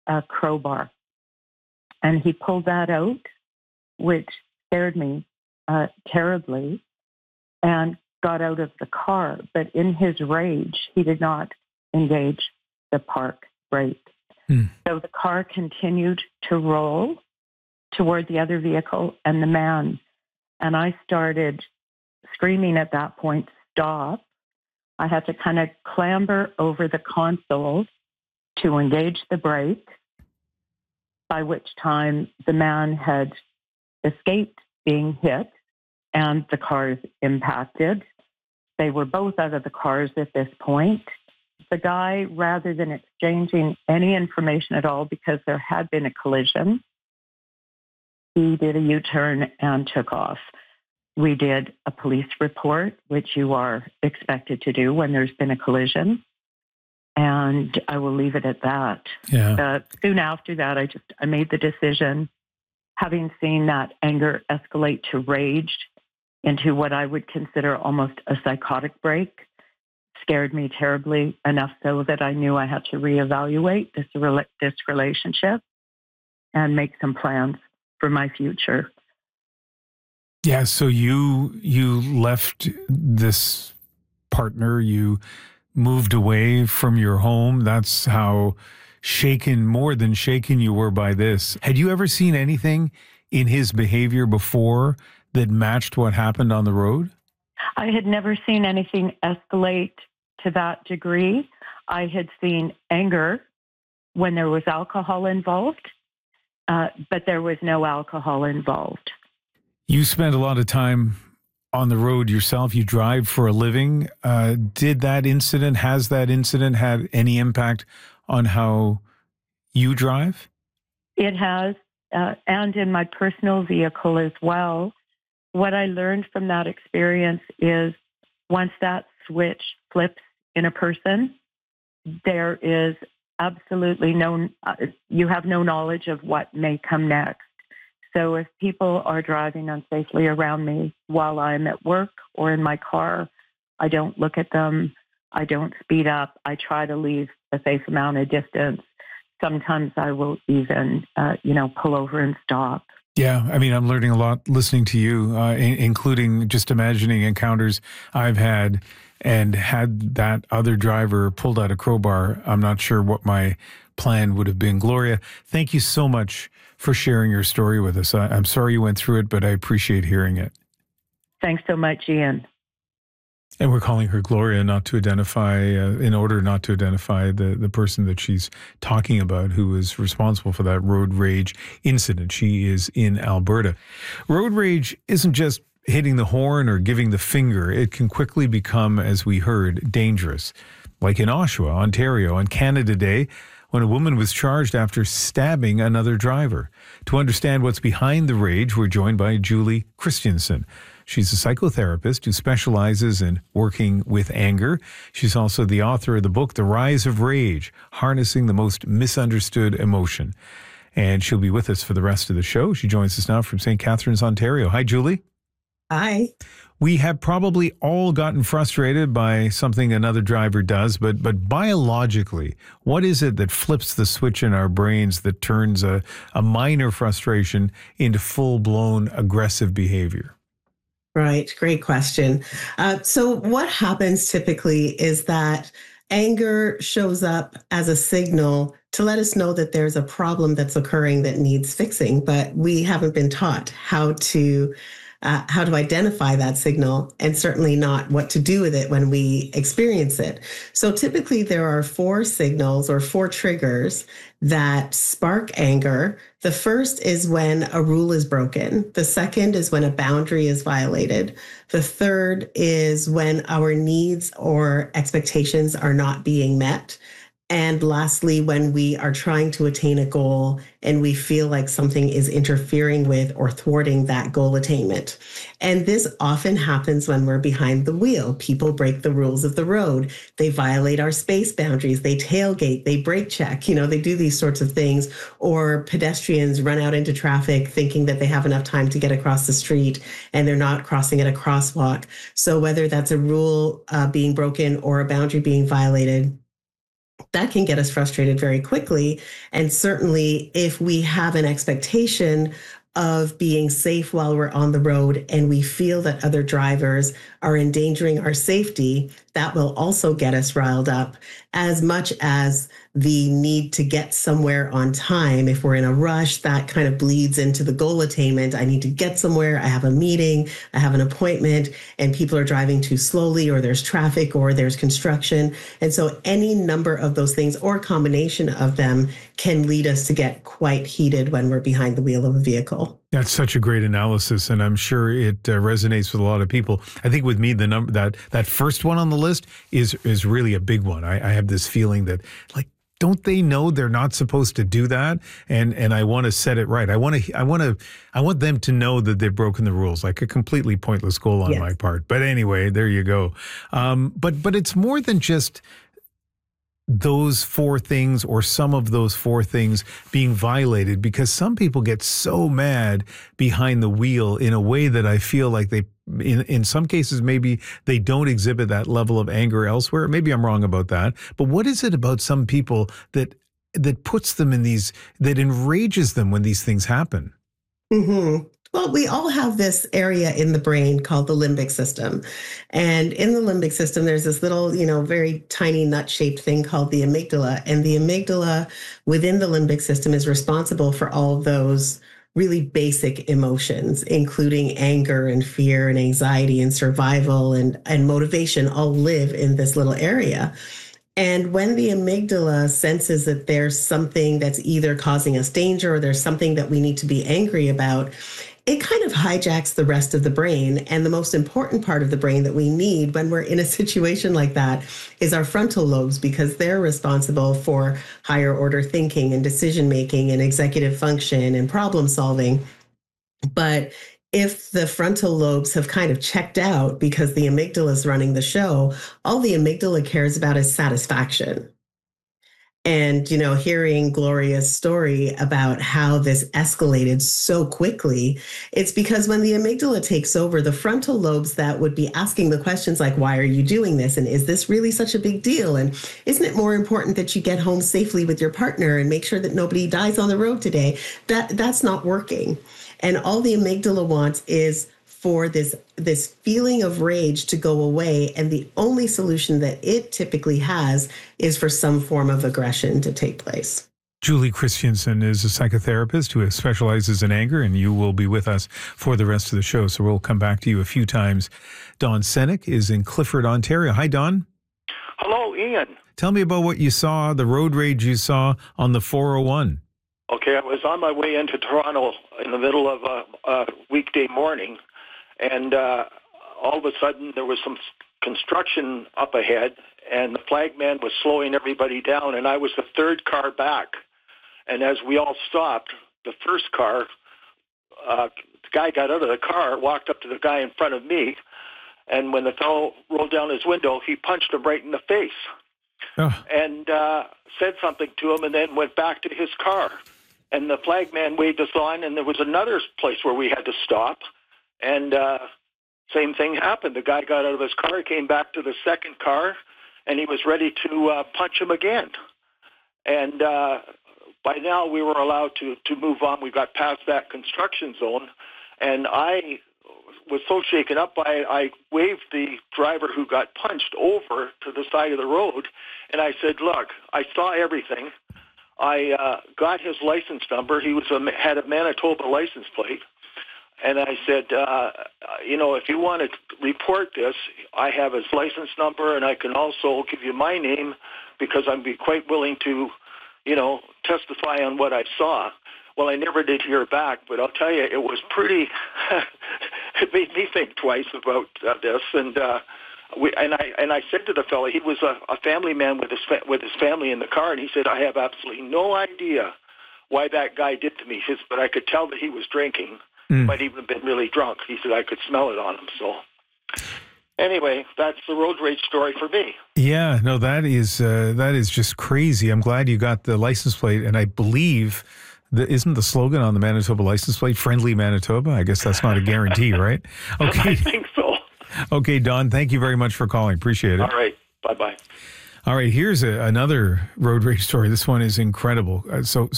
a crowbar. And he pulled that out, which scared me terribly, and got out of the car. But in his rage, he did not engage the park brake. So the car continued to roll toward the other vehicle and the man. And I started screaming at that point, stop. I had to kind of clamber over the console to engage the brake, by which time the man had escaped being hit and the cars impacted. They were both out of the cars at this point. The guy, rather than exchanging any information at all because there had been a collision, he did a U-turn and took off. We did a police report, which you are expected to do when there's been a collision. And I will leave it at that. Yeah. Soon after that, I made the decision, having seen that anger escalate to rage into what I would consider almost a psychotic break, scared me terribly, enough so that I knew I had to reevaluate this relationship and make some plans for my future. Yeah, so you left this partner, you moved away from your home. That's how shaken, more than shaken, you were by this. Had you ever seen anything in his behavior before that matched what happened on the road? I had never seen anything escalate to that degree. I had seen anger when there was alcohol involved, but there was no alcohol involved. You spent a lot of time on the road yourself. You drive for a living. Has that incident had any impact on how you drive? It has, and in my personal vehicle as well. What I learned from that experience is once that switch flips in a person, there is absolutely you have no knowledge of what may come next. So if people are driving unsafely around me while I'm at work or in my car, I don't look at them. I don't speed up. I try to leave a safe amount of distance. Sometimes I will even, pull over and stop. Yeah, I mean, I'm learning a lot listening to you, including just imagining encounters I've had, and had that other driver pulled out a crowbar, I'm not sure what my plan would have been. Gloria, thank you so much for sharing your story with us. I'm sorry you went through it, but I appreciate hearing it. Thanks so much, Ian. And we're calling her Gloria not to identify, in order not to identify the person that she's talking about who is responsible for that road rage incident. She is in Alberta. Road rage isn't just hitting the horn or giving the finger. It can quickly become, as we heard, dangerous. Like in Oshawa, Ontario, on Canada Day, when a woman was charged after stabbing another driver. To understand what's behind the rage, we're joined by Julie Christensen. She's a psychotherapist who specializes in working with anger. She's also the author of the book, The Rise of Rage, Harnessing the Most Misunderstood Emotion. And she'll be with us for the rest of the show. She joins us now from St. Catharines, Ontario. Hi, Julie. Hi. We have probably all gotten frustrated by something another driver does, but biologically, what is it that flips the switch in our brains that turns a minor frustration into full-blown aggressive behavior? Right. Great question. So what happens typically is that anger shows up as a signal to let us know that there's a problem that's occurring that needs fixing, but we haven't been taught how to identify that signal, and certainly not what to do with it when we experience it. So typically there are 4 signals or 4 triggers that spark anger. The first is when a rule is broken. The second is when a boundary is violated. The third is when our needs or expectations are not being met. And lastly, when we are trying to attain a goal and we feel like something is interfering with or thwarting that goal attainment. And this often happens when we're behind the wheel. People break the rules of the road. They violate our space boundaries. They tailgate, they brake check, they do these sorts of things. Or pedestrians run out into traffic thinking that they have enough time to get across the street and they're not crossing at a crosswalk. So whether that's a rule being broken or a boundary being violated, that can get us frustrated very quickly. And certainly, if we have an expectation of being safe while we're on the road and we feel that other drivers are endangering our safety, that will also get us riled up, as much as the need to get somewhere on time. If we're in a rush, that kind of bleeds into the goal attainment. I need to get somewhere. I have a meeting, I have an appointment, and people are driving too slowly, or there's traffic, or there's construction. And so any number of those things, or a combination of them, can lead us to get quite heated when we're behind the wheel of a vehicle. That's such a great analysis, and I'm sure it resonates with a lot of people. I think with me, the number that first one on the list is really a big one. I have this feeling that, like, don't they know they're not supposed to do that? And I want to set it right. I want them to know that they've broken the rules. Like a completely pointless goal on my part. But anyway, there you go. But it's more than just those four things, or some of those four things being violated, because some people get so mad behind the wheel in a way that I feel like they, in some cases, maybe they don't exhibit that level of anger elsewhere. Maybe I'm wrong about that. But what is it about some people that puts them in these, that enrages them when these things happen? Mm-hmm. Well, we all have this area in the brain called the limbic system. And in the limbic system, there's this little, very tiny nut-shaped thing called the amygdala. And the amygdala within the limbic system is responsible for all of those really basic emotions, including anger and fear and anxiety and survival and motivation, all live in this little area. And when the amygdala senses that there's something that's either causing us danger, or there's something that we need to be angry about, it kind of hijacks the rest of the brain. And the most important part of the brain that we need when we're in a situation like that is our frontal lobes, because they're responsible for higher order thinking and decision making and executive function and problem solving. But if the frontal lobes have kind of checked out because the amygdala is running the show, all the amygdala cares about is satisfaction. And, hearing Gloria's story about how this escalated so quickly, it's because when the amygdala takes over, the frontal lobes that would be asking the questions like, why are you doing this? And is this really such a big deal? And isn't it more important that you get home safely with your partner and make sure that nobody dies on the road today? That's not working. And all the amygdala wants is for this feeling of rage to go away. And the only solution that it typically has is for some form of aggression to take place. Julie Christensen is a psychotherapist who specializes in anger, and you will be with us for the rest of the show. So we'll come back to you a few times. Don Senek is in Clifford, Ontario. Hi, Don. Hello, Ian. Tell me about what you saw, the road rage you saw on the 401. Okay, I was on my way into Toronto in the middle of a weekday morning, and all of a sudden there was some construction up ahead, and the flagman was slowing everybody down, and I was the third car back. And as we all stopped, the first car, the guy got out of the car, walked up to the guy in front of me, and when the fellow rolled down his window, he punched him right in the face and said something to him, and then went back to his car. And the flagman waved us on, and there was another place where we had to stop. And same thing happened. The guy got out of his car, came back to the second car, and he was ready to punch him again. And by now we were allowed to move on. We got past that construction zone, and I was so shaken up by it, I waved the driver who got punched over to the side of the road, and I said, look, I saw everything. I got his license number. He had a Manitoba license plate. And I said, if you want to report this, I have his license number, and I can also give you my name because I'd be quite willing to, testify on what I saw. Well, I never did hear back, but I'll tell you, it was pretty, it made me think twice about this. And I said to the fellow, he was a family man with his family in the car, and he said, I have absolutely no idea why that guy did to me. But I could tell that he was drinking. Might even have been really drunk. He said I could smell it on him. So anyway, that's the road rage story for me. Yeah, no, that is just crazy. I'm glad you got the license plate, and I believe isn't the slogan on the Manitoba license plate "Friendly Manitoba"? I guess that's not a guarantee, right? Okay, I think so. Okay, Don, thank you very much for calling. Appreciate it. All right, bye-bye. All right, here's another road rage story. This one is incredible. So